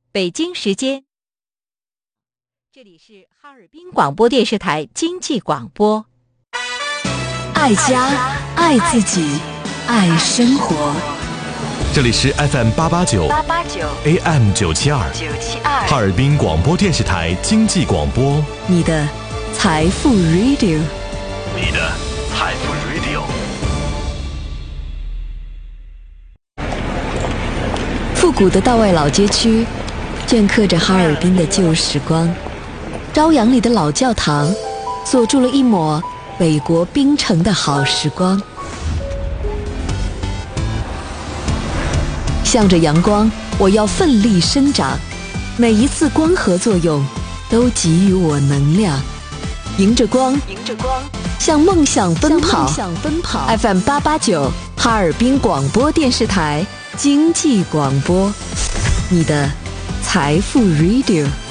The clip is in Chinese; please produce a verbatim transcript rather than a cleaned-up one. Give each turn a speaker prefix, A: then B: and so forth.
A: 北京时间，这里是哈尔滨广播电视台经济广播。
B: 爱家，爱自己，爱生活。
C: 这里是 F M 八八九 A M 九七二哈尔滨广播电视台经济广播，
B: 你的财富 Radio，
C: 你的财富 Radio。
B: 复古的道外老街区镌刻着哈尔滨的旧时光，朝阳里的老教堂锁住了一抹北国冰城的好时光。向着阳光，我要奋力生长，每一次光合作用都给予我能量，迎着光，迎着光，向梦想奔跑。向梦想奔跑。F M 八八九哈尔滨广播电视台经济广播，你的财富 Radio。